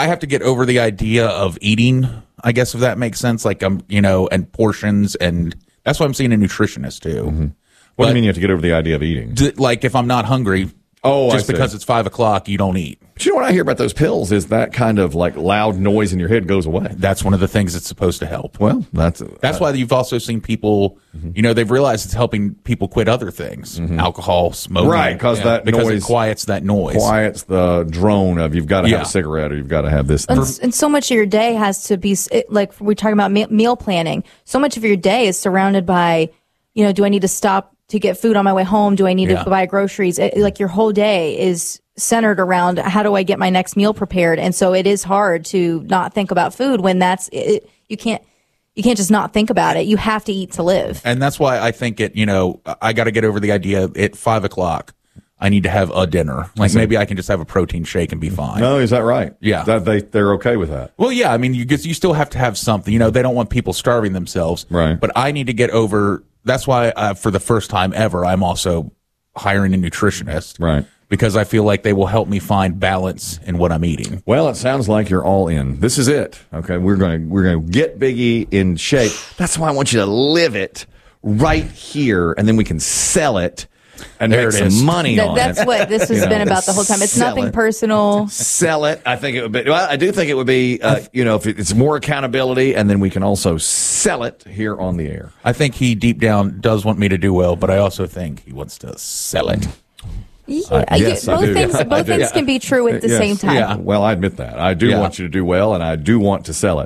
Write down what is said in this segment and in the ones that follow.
I have to get over the idea of eating, I guess, if that makes sense. Like, and portions, and that's why I'm seeing a nutritionist too. Mm-hmm. What do you mean you have to get over the idea of eating? Like, if I'm not hungry, just because it's 5 o'clock, you don't eat. But you know what I hear about those pills is that kind of like loud noise in your head goes away. That's one of the things that's supposed to help. Well, that's why you've also seen people, they've realized it's helping people quit other things, alcohol, smoking. Right, because it quiets that noise. Quiets the drone of you've got to have a cigarette or you've got to have this. And so much of your day has to be, like we're talking about meal planning, so much of your day is surrounded by, do I need to stop to get food on my way home? Do I need to buy groceries? Like your whole day is centered around how do I get my next meal prepared? And so it is hard to not think about food when that's it. You can't just not think about it. You have to eat to live. And that's why I think I got to get over the idea at 5 o'clock. I need to have a dinner. Like maybe I can just have a protein shake and be fine. No, is that right? Yeah. They're okay with that. Well, yeah. I mean, you still have to have something. They don't want people starving themselves. Right. But I need to get over. That's why for the first time ever, I'm also hiring a nutritionist. Right. Because I feel like they will help me find balance in what I'm eating. Well, it sounds like you're all in. This is it. Okay, we're gonna get Biggie in shape. That's why I want you to live it right here, and then we can sell it and make some money on it. That's what this has been about the whole time. It's nothing personal. Sell it. I think it would be. Well, I do think it would be. If it's more accountability, and then we can also sell it here on the air. I think he deep down does want me to do well, but I also think he wants to sell it. Yes, both things can be true at the same time. Yeah. Well, I admit that. I do want you to do well, and I do want to sell it.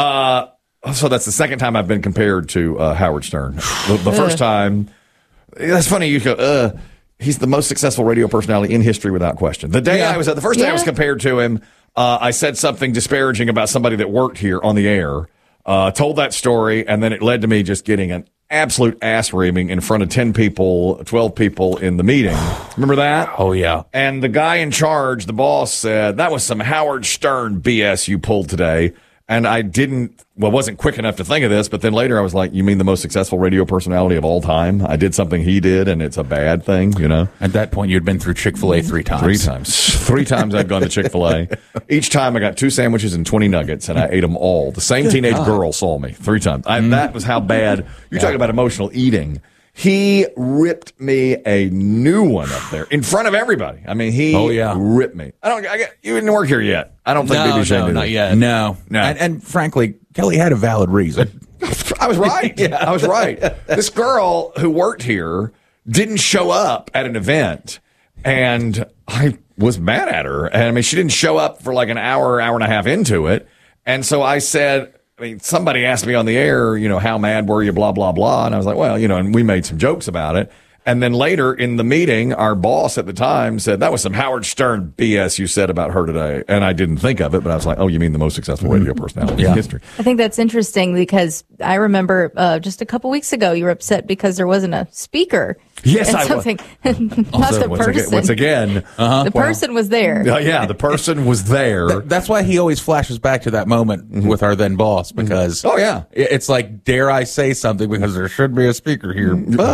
So that's the second time I've been compared to Howard Stern. The first time, that's funny. You go, he's the most successful radio personality in history without question. The day I was the first day I was compared to him, I said something disparaging about somebody that worked here on the air. Told that story, and then it led to me just getting an absolute ass reaming in front of 10 people, 12 people in the meeting. Remember that? Oh, yeah. And the guy in charge, the boss, said, that was some Howard Stern BS you pulled today. And I wasn't quick enough to think of this, but then later I was like, you mean the most successful radio personality of all time? I did something he did, and it's a bad thing, At that point, you'd been through Chick-fil-A 3 times. 3 times. 3 times I'd gone to Chick-fil-A. Each time I got 2 sandwiches and 20 nuggets, and I ate them all. The same teenage girl saw me 3 times. That was how bad. You're talking about emotional eating. He ripped me a new one up there in front of everybody. I mean, he ripped me. You didn't work here yet. I don't think maybe No, not yet. No. And frankly, Kelly had a valid reason. I was right. I was right. This girl who worked here didn't show up at an event, and I was mad at her. And I mean, she didn't show up for like an hour and a half into it. And so I said, somebody asked me on the air, how mad were you, blah, blah, blah. And I was like, well, and we made some jokes about it. And then later in the meeting, our boss at the time said, that was some Howard Stern BS you said about her today. And I didn't think of it, but I was like, oh, you mean the most successful radio personality in history. I think that's interesting because I remember just a couple weeks ago, you were upset because there wasn't a speaker. Yes, I was. Not the person. Once again. The person was there. The person was there. That's why he always flashes back to that moment with our then boss because it's like, dare I say something because there should be a speaker here.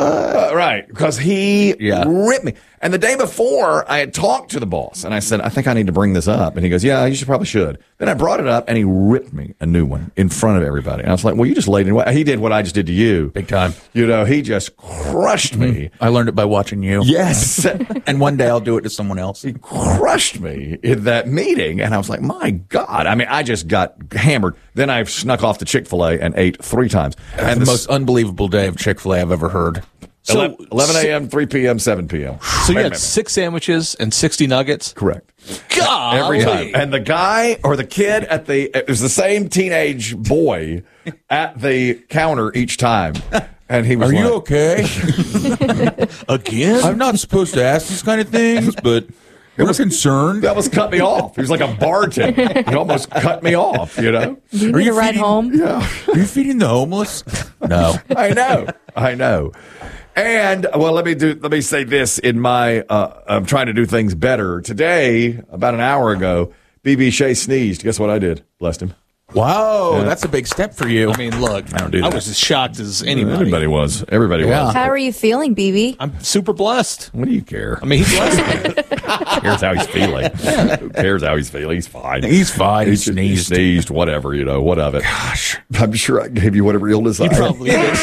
Right, because he ripped me. And the day before, I had talked to the boss, and I said, I think I need to bring this up. And he goes, yeah, you probably should. Then I brought it up, and he ripped me a new one in front of everybody. And I was like, well, you just laid it away. He did what I just did to you. Big time. He just crushed me. I learned it by watching you. Yes. And one day I'll do it to someone else. He crushed me in that meeting, and I was like, my God. I mean, I just got hammered. Then I snuck off to Chick-fil-A and ate 3 times. And the most unbelievable day of Chick-fil-A I've ever heard. So 11 a.m., 3 p.m., 7 p.m. So you had 6 sandwiches and 60 nuggets? Correct. God! Every time. And the guy or the kid it was the same teenage boy at the counter each time. And he was Are you okay? Again? I'm not supposed to ask these kind of things, but we're concerned. That was cut me off. He was like a bartender. He almost cut me off, Do you need a ride home? Yeah. Are you feeding the homeless? No. I know. And let me say this in my I'm trying to do things better. Today, about an hour ago, BB Shea sneezed. Guess what I did? Blessed him. Wow, that's a big step for you. I mean, look, don't do that. was as shocked as anybody. Everybody was. Everybody Yeah. was. How are you feeling, BB? I'm super blessed. What do you care? I mean, he blessed me. Who cares how he's feeling? Who cares how he's feeling? He's fine. He's fine. He He sneezed. sneezed, whatever, what of it? Gosh. I'm sure I gave you whatever illness I had. Probably did.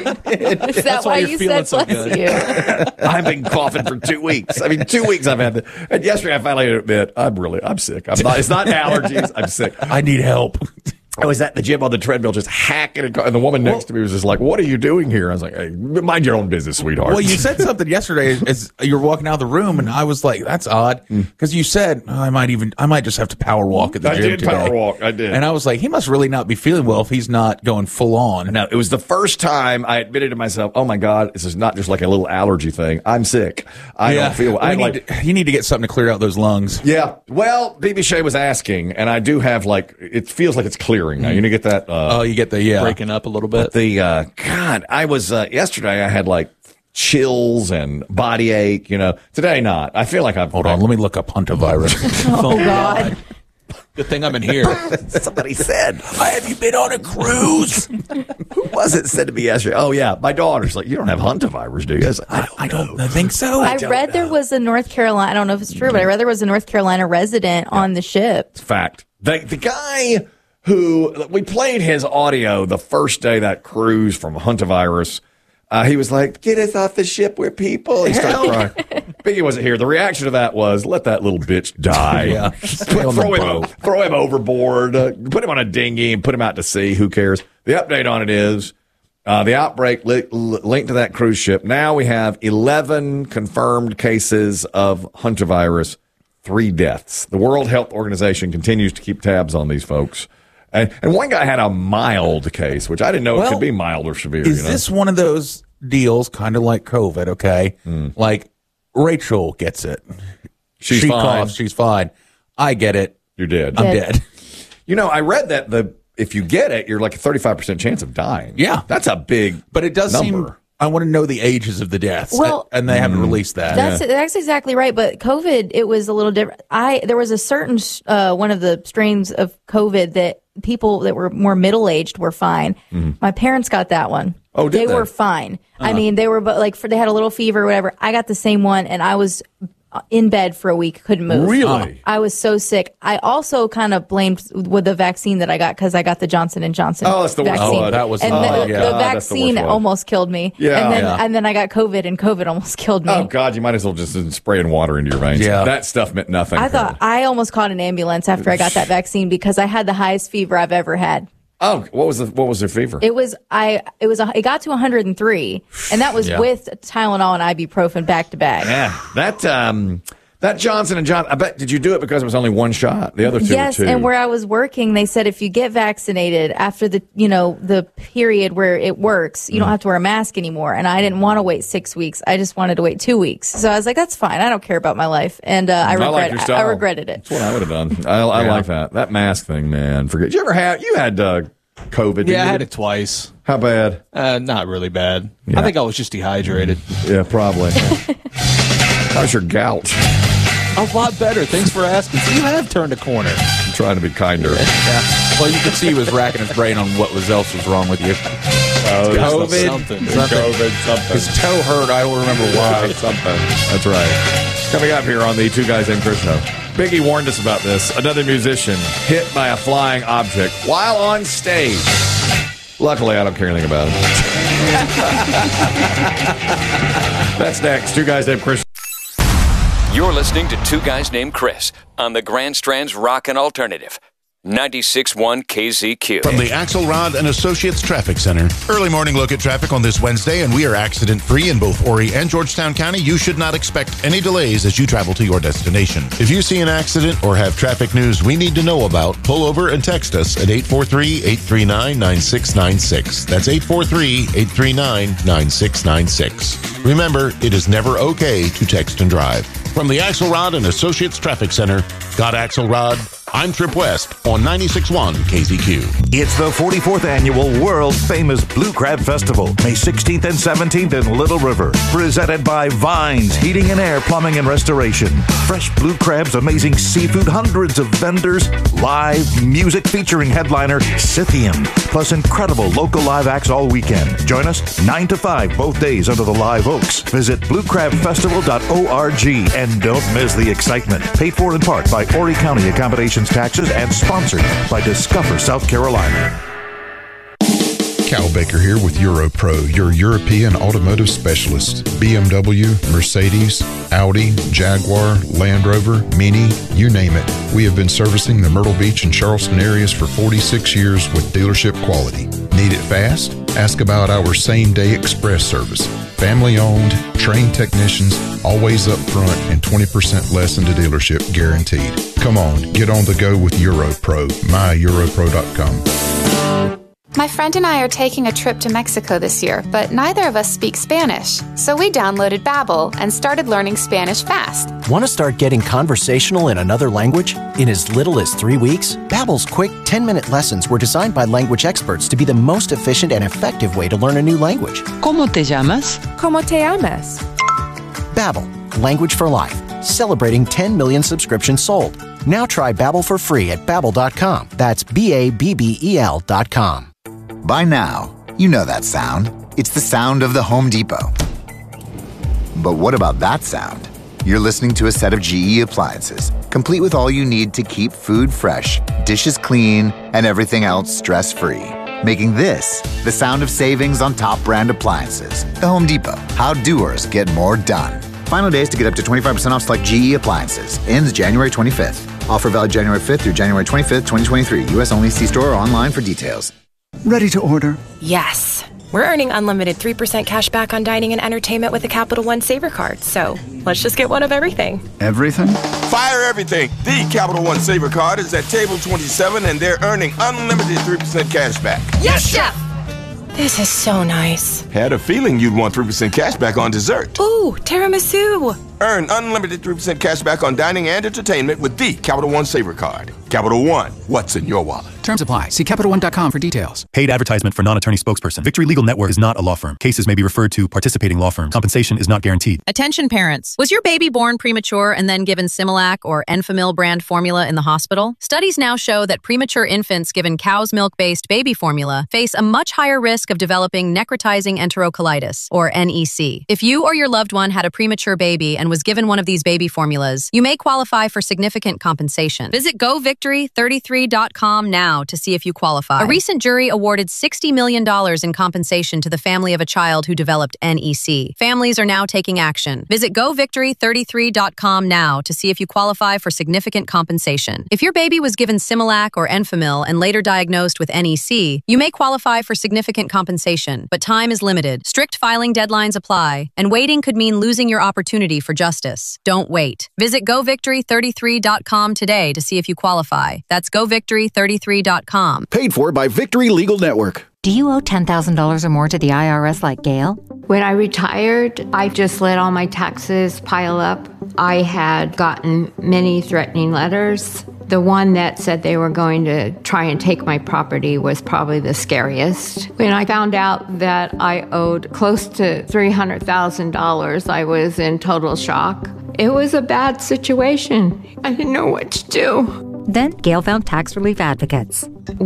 Is that why why you're you feeling said so bless good. you? I've been coughing for 2 weeks. I mean, 2 weeks I've had and yesterday I finally admit, I'm sick. It's not allergies. I'm sick. I need help. I was at the gym on the treadmill just hacking, and the woman next to me was just like, "What are you doing here?" I was like, "Hey, mind your own business, sweetheart." Well, you said something yesterday as you were walking out of the room, and I was like, "That's odd," because you said I might just have to power walk at the I gym did today. power walk. I did. And I was like, he must really not be feeling well if he's not going full on. No, it was the first time I admitted to myself, "Oh my God, this is not just like a little allergy thing. I'm sick. I don't feel. You need to get something to clear out those lungs. Yeah. Well, BB Shea was asking, and I do have it feels like it's clearing now. You know, get that. You get the Breaking up a little bit. God, I was yesterday. I had like chills and body ache. Today not. I feel like I've. Hold on, let me look up hantavirus. Oh, God. Good thing I'm in here. Somebody said, Have you been on a cruise? "Who was it?" Said to me yesterday. Oh yeah, my daughter's like, "You don't have hantavirus, do you?" I was like, I don't think so. I read there was a North Carolina, I don't know if it's true, but I read there was a North Carolina resident on the ship. Fact. The guy who we played his audio the first day that cruise from hantavirus. He was like, "Get us off the ship. We're people." He started crying. Biggie wasn't here. The reaction to that was, "Let that little bitch die. Yeah. Throw him overboard. Put him on a dinghy and put him out to sea. Who cares?" The update on it is the outbreak linked to that cruise ship. Now we have 11 confirmed cases of hantavirus, 3 deaths. The World Health Organization continues to keep tabs on these folks. And one guy had a mild case, which I didn't know it could be mild or severe. Is this one of those deals, kind of like COVID? Okay, like Rachel gets it. She's she fine. coughs. She's fine. I get it. You're dead. I'm dead. I read that if you get it, you're like a 35% chance of dying. Yeah. That's a big But it does number. seem. I want to know the ages of the deaths. Well- and they haven't released that. That's exactly right. But COVID, it was a little different. There was a certain one of the strains of COVID that people that were more middle aged were fine. My parents got that one. Oh, did they? were fine. I mean, they were they had a little fever or whatever. I got the same one, and I was in bed for a week, couldn't move. Really? I was so sick. I also kind of blamed with the vaccine that I got because I got the Johnson & Johnson Oh, that's the worst vaccine. one. That was and the- the, oh, the yeah. That's the vaccine worst one. almost killed me. Yeah. And then Yeah. and then I got COVID, and COVID almost killed me. Oh, God, you might as well just spraying water into your veins. Yeah. That stuff meant nothing. I thought I almost caught an ambulance after I got that vaccine because I had the highest fever I've ever had. Oh, what was their fever? It got to 103, and that was Yeah. with Tylenol and ibuprofen back to back. Yeah. That Johnson & Johnson, I bet, did you do it because it was only one shot? The other two Yes, were 2. and where I was working, they said if you get vaccinated after the period where it works, you don't have to wear a mask anymore. And I didn't want to wait 6 weeks. I just wanted to wait 2 weeks. So I was like, that's fine. I don't care about my life, and I like your style. I regretted it. That's what I would have done. I like that. That mask thing, man. Forget. You had COVID? didn't Yeah, I you? had it twice. How bad? Not really bad. I think I was just dehydrated. Yeah, probably. How's your gout? A lot better. Thanks for asking. So you have turned a corner. I'm trying to be kinder. Yeah. Well, you could see he was racking his brain on what else was wrong with you. COVID, Something. COVID, something. His toe hurt. I don't remember why. Something. That's right. Coming up here on the Two Guys Named Chris Show. Biggie warned us about this. Another musician hit by a flying object while on stage. Luckily, I don't care anything about it. That's next. Two Guys Named Chris. You're listening to Two Guys Named Chris on the Grand Strand's Rockin' Alternative. 96.1 KZQ. From the Axelrod and Associates Traffic Center. Early morning look at traffic on this Wednesday, and we are accident-free in both Horry and Georgetown County. You should not expect any delays as you travel to your destination. If you see an accident or have traffic news we need to know about, pull over and text us at 843-839-9696. That's 843-839-9696. Remember, it is never okay to text and drive. From the Axelrod and Associates Traffic Center, got Axelrod, I'm Trip West on 96.1 KZQ. It's the 44th annual world-famous Blue Crab Festival, May 16th and 17th in Little River. Presented by Vines Heating and Air Plumbing and Restoration. Fresh blue crabs, amazing seafood, hundreds of vendors, live music featuring headliner Scythian, plus incredible local live acts all weekend. Join us 9 to 5 both days under the live oaks. Visit bluecrabfestival.org and don't miss the excitement. Paid for in part by Horry County Accommodations Taxes and sponsored by Discover South Carolina. Cal Baker here with Europro, your European automotive specialist. BMW, Mercedes, Audi, Jaguar, Land Rover, Mini, you name it. We have been servicing the Myrtle Beach and Charleston areas for 46 years with dealership quality. Need it fast? Ask about our same-day express service. Family-owned, trained technicians, always up front, and 20% less in the dealership guaranteed. Come on, get on the go with Europro, myeuropro.com. My friend and I are taking a trip to Mexico this year, but neither of us speak Spanish. So we downloaded Babbel and started learning Spanish fast. Want to start getting conversational in another language? In as little as 3 weeks, Babbel's quick 10-minute lessons were designed by language experts to be the most efficient and effective way to learn a new language. ¿Cómo te llamas? ¿Cómo te llamas? Babbel, language for life. Celebrating 10 million subscriptions sold. Now try Babbel for free at Babbel.com. That's BABBEL.com. By now, you know that sound. It's the sound of the Home Depot. But what about that sound? You're listening to a set of GE appliances, complete with all you need to keep food fresh, dishes clean, and everything else stress-free. Making this the sound of savings on top brand appliances. The Home Depot. How doers get more done. Final days to get up to 25% off select GE appliances. Ends January 25th. Offer valid January 5th through January 25th, 2023. U.S. only. See store or online for details. Ready to order? Yes. We're earning unlimited 3% cash back on dining and entertainment with a Capital One Saver card. So let's just get one of everything. Everything? Fire everything. The Capital One Saver card is at table 27 and they're earning unlimited 3% cash back. Yes, Chef! This is so nice. Had a feeling you'd want 3% cash back on dessert. Ooh, tiramisu. Earn unlimited 3% cash back on dining and entertainment with the Capital One Saver card. Capital One, what's in your wallet? Terms apply. See CapitalOne.com for details. Paid advertisement for non-attorney spokesperson. Victory Legal Network is not a law firm. Cases may be referred to participating law firms. Compensation is not guaranteed. Attention parents. Was your baby born premature and then given Similac or Enfamil brand formula in the hospital? Studies now show that premature infants given cow's milk-based baby formula face a much higher risk of developing necrotizing enterocolitis, or NEC. If you or your loved one had a premature baby and was given one of these baby formulas, you may qualify for significant compensation. Visit GoVictory33.com now to see if you qualify. A recent jury awarded $60 million in compensation to the family of a child who developed NEC. Families are now taking action. Visit GoVictory33.com now to see if you qualify for significant compensation. If your baby was given Similac or Enfamil and later diagnosed with NEC, you may qualify for significant compensation, but time is limited. Strict filing deadlines apply, and waiting could mean losing your opportunity for justice. Don't wait. Visit GoVictory33.com today to see if you qualify. That's GoVictory33.com. Paid for by Victory Legal Network. Do you owe $10,000 or more to the IRS like Gail? When I retired, I just let all my taxes pile up. I had gotten many threatening letters. The one that said they were going to try and take my property was probably the scariest. When I found out that I owed close to $300,000, I was in total shock. It was a bad situation. I didn't know what to do. Then Gail found tax relief advocates.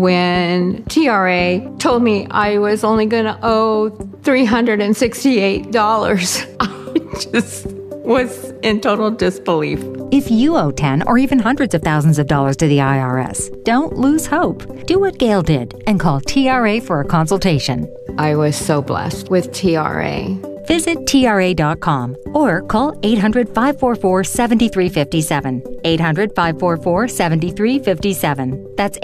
When TRA told me I was only going to owe $368, I just was in total disbelief. If you owe 10 or even hundreds of thousands of dollars to the IRS, don't lose hope. Do what Gail did and call TRA for a consultation. I was so blessed with TRA. Visit TRA.com or call 800-544-7357. 800-544-7357. That's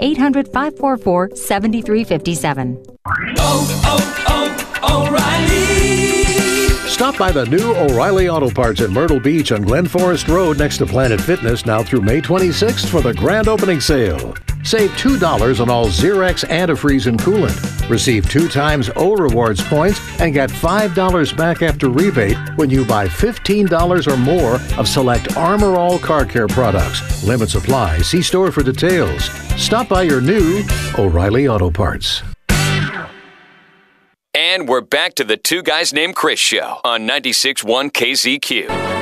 800-544-7357. O'Reilly. Stop by the new O'Reilly Auto Parts in Myrtle Beach on Glen Forest Road next to Planet Fitness now through May 26th for the grand opening sale. Save $2 on all Xerox antifreeze and coolant. Receive 2 times O Rewards points and get $5 back after rebate when you buy $15 or more of select Armor All car care products. Limits apply. See store for details. Stop by your new O'Reilly Auto Parts. And we're back to the Two Guys Named Chris show on 96.1 KZQ.